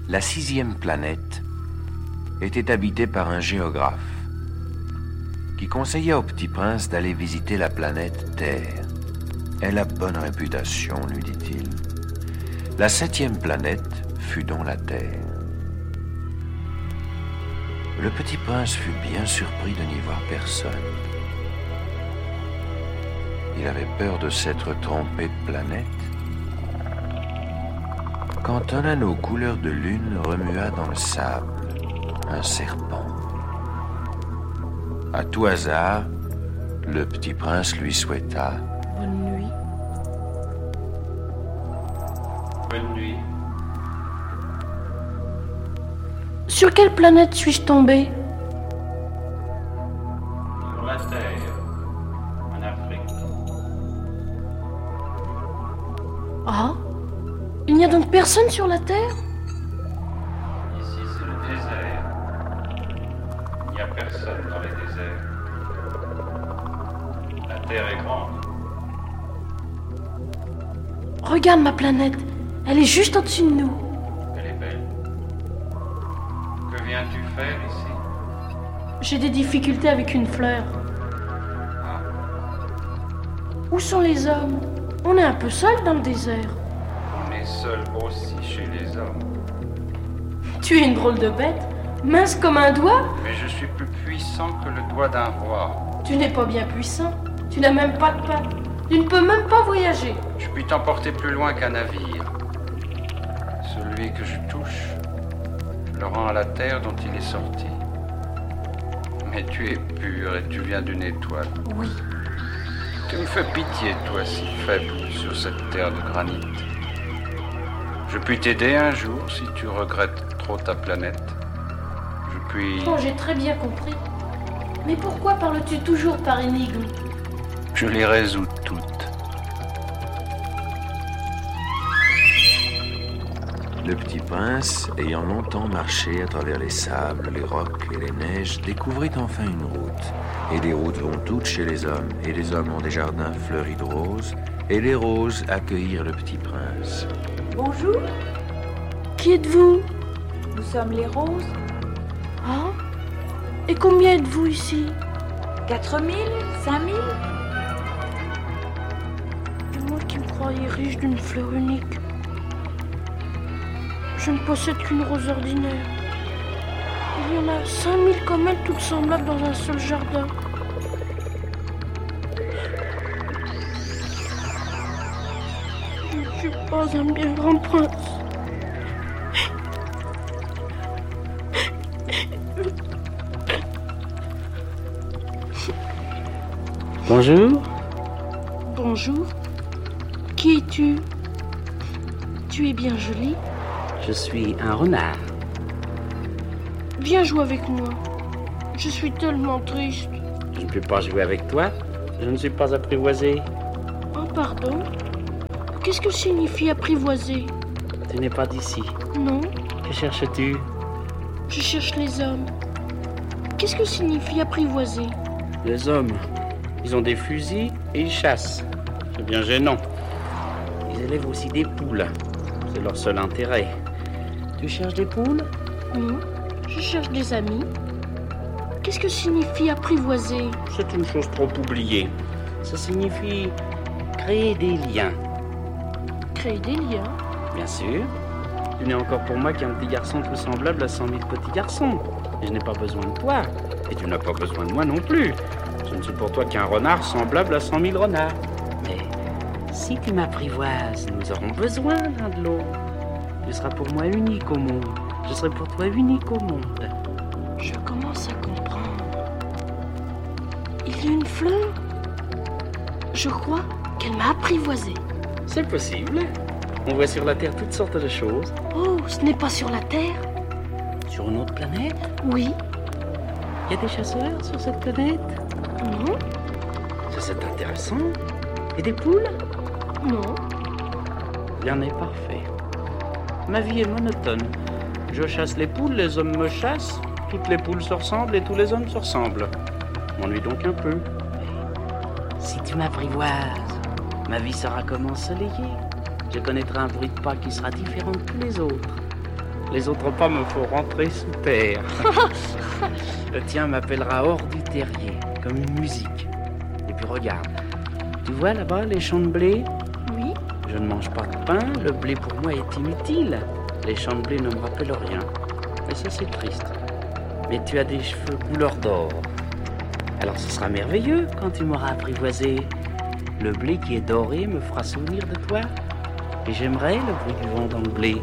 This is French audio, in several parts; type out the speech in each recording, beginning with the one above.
La 6e planète était habitée par un géographe qui conseilla au petit prince d'aller visiter la planète Terre. Elle a bonne réputation, lui dit-il. La 7e planète fut donc la Terre. Le petit prince fut bien surpris de n'y voir personne. Il avait peur de s'être trompé de planète quand un anneau couleur de lune remua dans le sable un serpent. À tout hasard, le petit prince lui souhaita bonne nuit. Bonne nuit. Sur quelle planète suis-je tombé? Sur la Terre, en Afrique. Ah, il n'y a donc personne sur la Terre? Ici, c'est le désert. Il n'y a personne dans les déserts. La Terre est grande. Regarde ma planète, elle est juste au-dessus de nous. Elle est belle. Que viens-tu faire ici? J'ai des difficultés avec une fleur. Ah, Où sont les hommes? On est un peu seuls dans le désert. on est seul aussi chez les hommes. Tu es une drôle de bête, mince comme un doigt. Mais je suis plus puissant que le doigt d'un roi. Tu n'es pas bien puissant, tu n'as même pas de pattes. Tu ne peux même pas voyager. Je puis t'emporter plus loin qu'un navire. Celui que je touche, je le rends à la terre dont il est sorti. Mais tu es pur et tu viens d'une étoile. Oui. Tu me fais pitié, toi, si faible sur cette terre de granit. Je puis t'aider un jour si tu regrettes trop ta planète. Je puis... Oh, j'ai très bien compris. Mais pourquoi parles-tu toujours par énigme? Je les résous toutes. Le petit prince, ayant longtemps marché à travers les sables, les rocs et les neiges, découvrit enfin une route. Et les routes vont toutes chez les hommes, et les hommes ont des jardins fleuris de roses, et les roses accueillirent le petit prince. Bonjour, Qui êtes-vous? nous sommes les roses. Ah? Et combien êtes-vous ici? 4000, 5000. Et moi qui me croyais riche d'une fleur unique. Je ne possède qu'une rose ordinaire. Il y en a 5000 comme elle, toutes semblables dans un seul jardin. Je ne suis pas un bien grand prince. Bonjour, Bonjour. Qui es-tu? Tu es bien jolie. je suis un renard. Viens jouer avec moi. Je suis tellement triste. Je ne peux pas jouer avec toi. Je ne suis pas apprivoisé. Oh, pardon. Qu'est-ce que signifie apprivoiser? Tu n'es pas d'ici. Non, Que cherches-tu? je cherche les hommes. Qu'est-ce que signifie apprivoiser? Les hommes. Ils ont des fusils et ils chassent. C'est bien gênant. Ils élèvent aussi des poules. C'est leur seul intérêt. Tu cherches des poules? Non, je cherche des amis. Qu'est-ce que signifie apprivoiser? C'est une chose trop oubliée. Ça signifie créer des liens. Créer des liens. Bien sûr. Tu n'es encore pour moi qu'un petit garçon tout semblable à 100 000 petits garçons. Et je n'ai pas besoin de toi. Et tu n'as pas besoin de moi non plus. Je ne suis pour toi qu'un renard semblable à 100 000 renards. Mais si tu m'apprivoises, nous aurons besoin l'un de l'autre. Tu seras pour moi unique au monde. Je serai pour toi unique au monde. Je commence à comprendre. Il y a une fleur. Je crois qu'elle m'a apprivoisé. C'est possible. On voit sur la Terre toutes sortes de choses. Oh, ce n'est pas sur la Terre? Sur une autre planète, Oui. il y a des chasseurs sur cette planète. Non. Ça, c'est intéressant. Et des poules? Non. Rien n'est parfait. Ma vie est monotone. Je chasse les poules, les hommes me chassent. Toutes les poules se ressemblent et tous les hommes se ressemblent. M'ennuie donc un peu. Si tu m'apprivoises, ma vie sera comme ensoleillée. Je connaîtrai un bruit de pas qui sera différent de tous les autres. Les autres pas me font rentrer sous terre. Le tien m'appellera hors du terrier, comme une musique. Et puis regarde, tu vois là-bas les champs de blé? Oui. Je ne mange pas de pain, le blé pour moi est inutile. Les champs de blé ne me rappellent rien. Et ça c'est triste. Mais tu as des cheveux couleur d'or. Alors ce sera merveilleux quand tu m'auras apprivoisé. Le blé qui est doré me fera souvenir de toi. Et j'aimerais le bruit du vent dans le blé.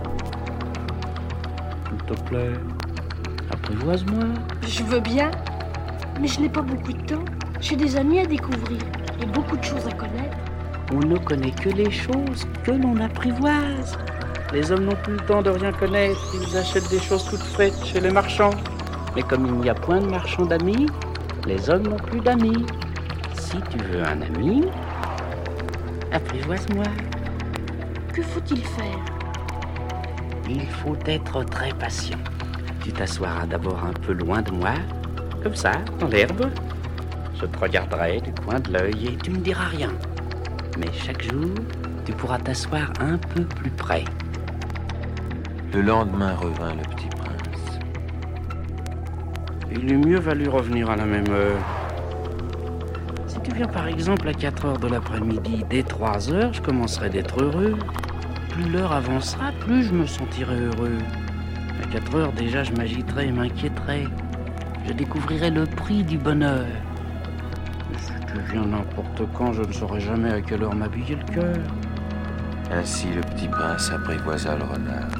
S'il te plaît, apprivoise-moi. Je veux bien, mais je n'ai pas beaucoup de temps. J'ai des amis à découvrir et beaucoup de choses à connaître. On ne connaît que les choses que l'on apprivoise. Les hommes n'ont plus le temps de rien connaître. Ils achètent des choses toutes faites chez les marchands. Mais comme il n'y a point de marchands d'amis, les hommes n'ont plus d'amis. Si tu veux un ami, apprivoise-moi. Que faut-il faire? Il faut être très patient. Tu t'assoiras d'abord un peu loin de moi, comme ça, dans l'herbe. Je te regarderai du coin de l'œil et tu me diras rien. Mais chaque jour, tu pourras t'asseoir un peu plus près. Le lendemain revint le petit prince. Il eût mieux valu revenir à la même heure. Si tu viens par exemple à 4 heures de l'après-midi, dès 3 heures, je commencerai d'être heureux. Plus l'heure avancera, plus je me sentirai heureux. À 4 heures déjà, je m'agiterai et m'inquiéterai. Je découvrirai le prix du bonheur. Mais si tu viens n'importe quand, je ne saurai jamais à quelle heure m'habiller le cœur. Ainsi le petit prince apprivoisa le renard.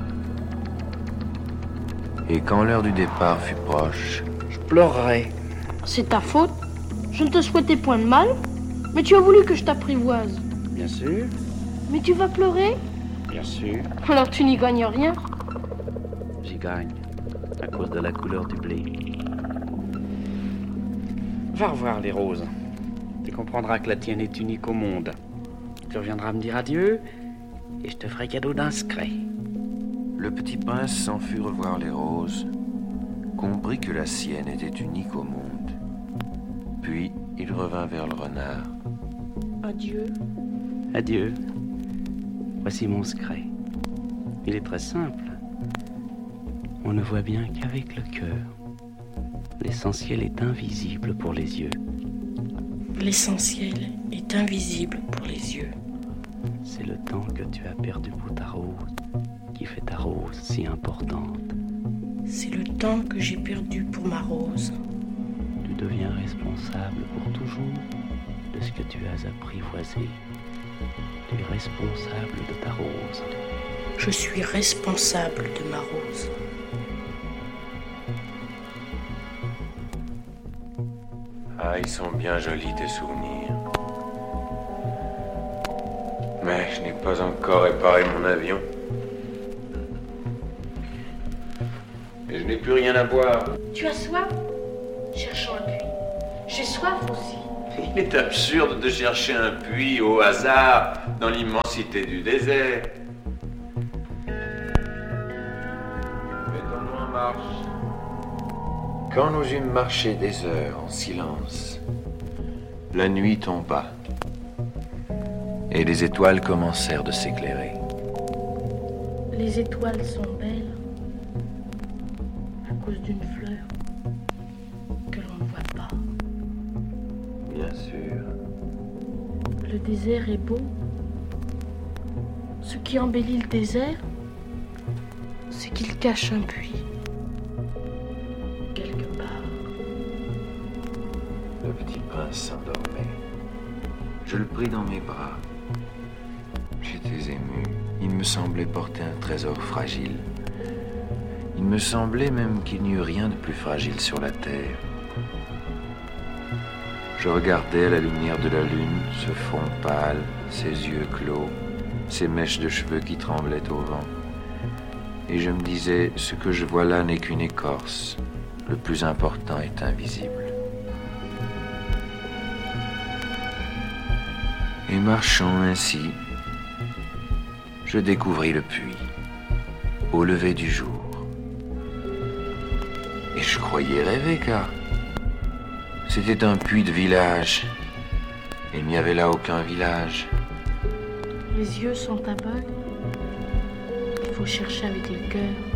Et quand l'heure du départ fut proche, Je pleurerai. C'est ta faute. Je ne te souhaitais point de mal, mais tu as voulu que je t'apprivoise. Bien sûr, Mais tu vas pleurer? bien sûr, Alors tu n'y gagnes rien. j'y gagne, à cause de la couleur du blé. Va revoir les roses. Tu comprendras que la tienne est unique au monde. Tu reviendras me dire adieu, et je te ferai cadeau d'un secret. le petit prince s'en fut revoir les roses, comprit que la sienne était unique au monde. Puis il revint vers le renard. Adieu. Adieu. Voici mon secret. Il est très simple. On ne voit bien qu'avec le cœur. L'essentiel est invisible pour les yeux. L'essentiel est invisible pour les yeux. C'est le temps que tu as perdu pour ta rose qui fait ta rose si importante. C'est le temps que j'ai perdu pour ma rose. Tu deviens responsable pour toujours de ce que tu as apprivoisé. Tu es responsable de ta rose. Je suis responsable de ma rose. Ah, ils sont bien jolis tes souvenirs. Mais je n'ai pas encore réparé mon avion. Et je n'ai plus rien à boire. Tu as soif? Cherchons un puits. J'ai soif aussi. Il est absurde de chercher un puits au hasard dans l'immensité du désert. Mettons-nous en marche. Quand nous eûmes marché des heures en silence, la nuit tomba et les étoiles commencèrent de s'éclairer. Les étoiles sont belles à cause d'une fleur que l'on ne voit pas. Bien sûr. Le désert est beau. Ce qui embellit le désert, c'est qu'il cache un puits. Quelque part. Le petit prince s'endormait. Je le pris dans mes bras. J'étais ému. Il me semblait porter un trésor fragile. Il me semblait même qu'il n'y eût rien de plus fragile sur la terre. Je regardais à la lumière de la lune ce front pâle, ses yeux clos, ses mèches de cheveux qui tremblaient au vent. Et je me disais, ce que je vois là n'est qu'une écorce. Le plus important est invisible. Et marchant ainsi, je découvris le puits, au lever du jour. Et je croyais rêver, car c'était un puits de village. Et il n'y avait là aucun village. Les yeux sont aveugles. Il faut chercher avec le cœur.